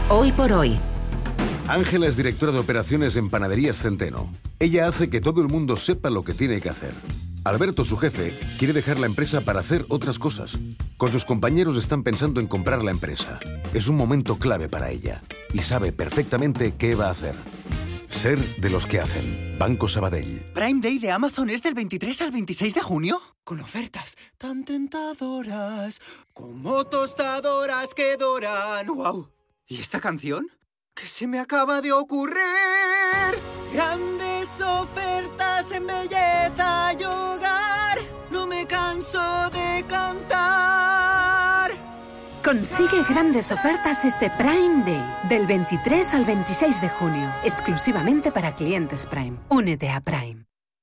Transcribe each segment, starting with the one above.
Hoy por hoy. Ángela es directora de operaciones en Panaderías Centeno. Ella hace que todo el mundo sepa lo que tiene que hacer. Alberto, su jefe, quiere dejar la empresa para hacer otras cosas. Con sus compañeros están pensando en comprar la empresa. Es un momento clave para ella y sabe perfectamente qué va a hacer. Ser de los que hacen. Banco Sabadell. ¿Prime Day de Amazon es del 23 al 26 de junio? Con ofertas tan tentadoras como tostadoras que doran. ¡Wow! ¿Y esta canción? ¿Qué se me acaba de ocurrir? Grandes ofertas en belleza y hogar. No me canso de cantar. Consigue grandes ofertas este Prime Day, del 23 al 26 de junio, exclusivamente para clientes Prime. Únete a Prime.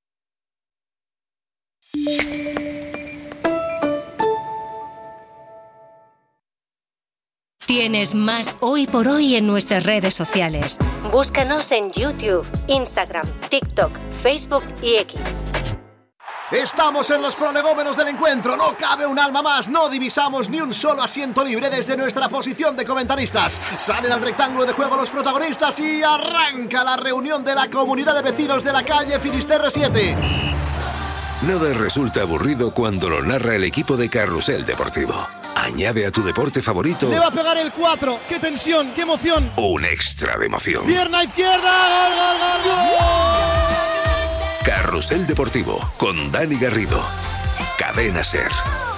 Tienes más Hoy por Hoy en nuestras redes sociales. Búscanos en YouTube, Instagram, TikTok, Facebook y X. Estamos en los prolegómenos del encuentro, no cabe un alma más, no divisamos ni un solo asiento libre desde nuestra posición de comentaristas. Salen al rectángulo de juego los protagonistas y arranca la reunión de la comunidad de vecinos de la calle Finisterre 7. Nada resulta aburrido cuando lo narra el equipo de Carrusel Deportivo. Añade a tu deporte favorito... Le va a pegar el 4, qué tensión, qué emoción. Un extra de emoción. Pierna izquierda, gol, gol, gol, gol. Carrusel Deportivo, con Dani Garrido. Cadena SER.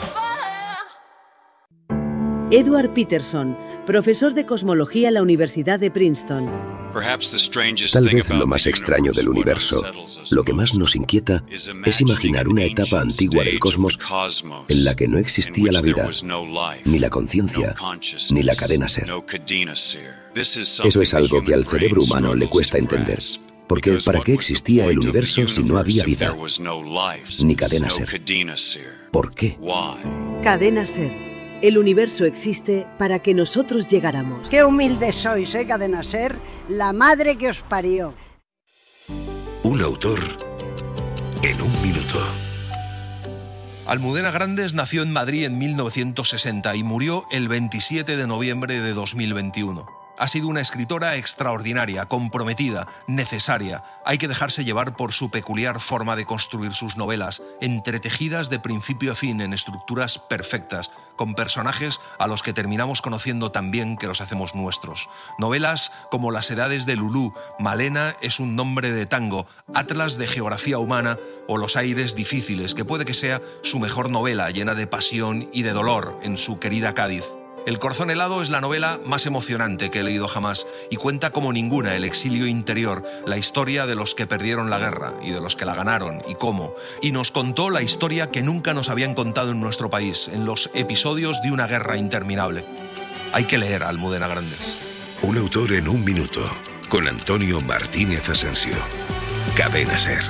Edward Peterson, profesor de cosmología en la Universidad de Princeton. Tal vez lo más extraño del universo, lo que más nos inquieta, es imaginar una etapa antigua del cosmos en la que no existía la vida, ni la conciencia, ni la cadena SER. Eso es algo que al cerebro humano le cuesta entender. Porque ¿para qué existía el universo si no había vida? Ni cadena SER. ¿Por qué? Cadena SER. El universo existe para que nosotros llegáramos. Qué humildes sois, Cadena SER, la madre que os parió. Un autor en un minuto. Almudena Grandes nació en Madrid en 1960 y murió el 27 de noviembre de 2021. Ha sido una escritora extraordinaria, comprometida, necesaria. Hay que dejarse llevar por su peculiar forma de construir sus novelas, entretejidas de principio a fin en estructuras perfectas, con personajes a los que terminamos conociendo tan bien que los hacemos nuestros. Novelas como Las edades de Lulú, Malena es un nombre de tango, Atlas de geografía humana o Los aires difíciles, que puede que sea su mejor novela, llena de pasión y de dolor en su querida Cádiz. El corazón helado es la novela más emocionante que he leído jamás y cuenta como ninguna el exilio interior, la historia de los que perdieron la guerra y de los que la ganaron y cómo. Y nos contó la historia que nunca nos habían contado en nuestro país, en los episodios de una guerra interminable. Hay que leer a Almudena Grandes. Un autor en un minuto, con Antonio Martínez Asensio. Cadena SER.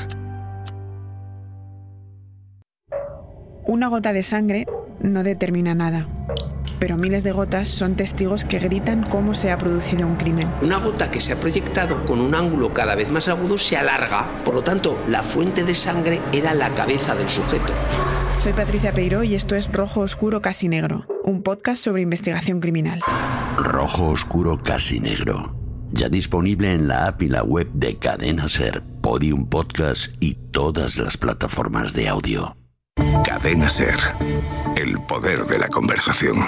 Una gota de sangre no determina nada. Pero miles de gotas son testigos que gritan cómo se ha producido un crimen. Una gota que se ha proyectado con un ángulo cada vez más agudo se alarga, por lo tanto, la fuente de sangre era la cabeza del sujeto. Soy Patricia Peiró y esto es Rojo Oscuro Casi Negro, un podcast sobre investigación criminal. Rojo Oscuro Casi Negro, ya disponible en la app y la web de Cadena SER, Podium Podcast y todas las plataformas de audio. Cadena SER, el poder de la conversación.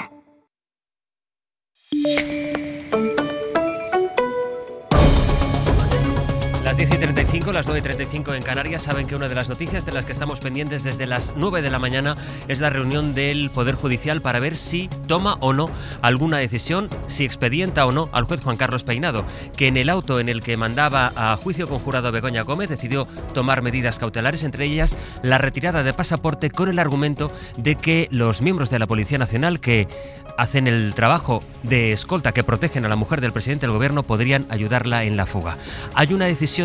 Las 10:35, las 9:35 en Canarias. Saben que una de las noticias de las que estamos pendientes desde las 9 de la mañana es la reunión del Poder Judicial para ver si toma o no alguna decisión, si expedienta o no al juez Juan Carlos Peinado, que en el auto en el que mandaba a juicio conjurado a Begoña Gómez decidió tomar medidas cautelares, entre ellas la retirada de pasaporte, con el argumento de que los miembros de la Policía Nacional que hacen el trabajo de escolta, que protegen a la mujer del presidente del gobierno, podrían ayudarla en la fuga. Hay una decisión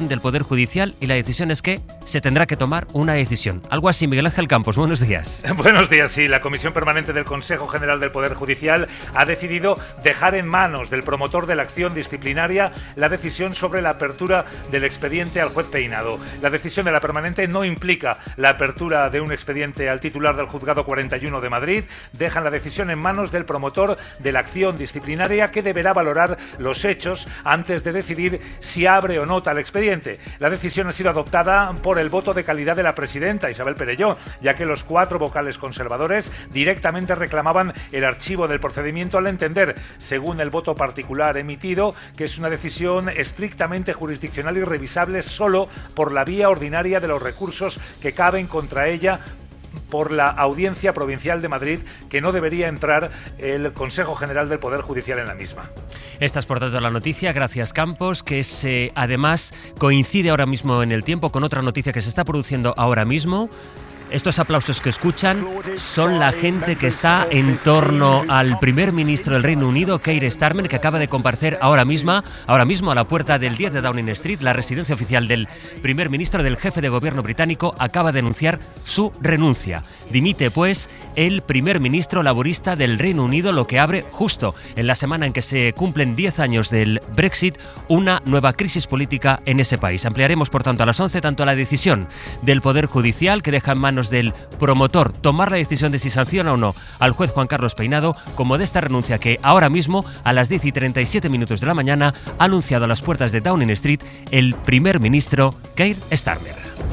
decisión del Poder Judicial y la decisión es que se tendrá que tomar una decisión. Algo así, Miguel Ángel Campos, buenos días. Buenos días, sí. La Comisión Permanente del Consejo General del Poder Judicial ha decidido dejar en manos del promotor de la acción disciplinaria la decisión sobre la apertura del expediente al juez Peinado. La decisión de la Permanente no implica la apertura de un expediente al titular del Juzgado 41 de Madrid. Dejan la decisión en manos del promotor de la acción disciplinaria, que deberá valorar los hechos antes de decidir si abre o no tal expediente. La decisión ha sido adoptada por el voto de calidad de la presidenta, Isabel Perelló, ya que los 4 vocales conservadores directamente reclamaban el archivo del procedimiento al entender, según el voto particular emitido, que es una decisión estrictamente jurisdiccional y revisable solo por la vía ordinaria de los recursos que caben contra ella por la Audiencia Provincial de Madrid, que no debería entrar el Consejo General del Poder Judicial en la misma. Esta es por tanto la noticia, gracias Campos, que además coincide ahora mismo en el tiempo con otra noticia que se está produciendo ahora mismo. Estos aplausos que escuchan son la gente que está en torno al primer ministro del Reino Unido, Keir Starmer, que acaba de comparecer ahora mismo a la puerta del 10 de Downing Street, la residencia oficial del primer ministro, del jefe de gobierno británico, acaba de anunciar su renuncia. Dimite, pues, el primer ministro laborista del Reino Unido, lo que abre, justo en la semana en que se cumplen 10 años del Brexit, una nueva crisis política en ese país. Ampliaremos, por tanto, a las 11 tanto la decisión del Poder Judicial, que deja en manos del promotor tomar la decisión de si sanciona o no al juez Juan Carlos Peinado, como de esta renuncia que ahora mismo, a las 10:37 minutos de la mañana, ha anunciado a las puertas de Downing Street el primer ministro Keir Starmer.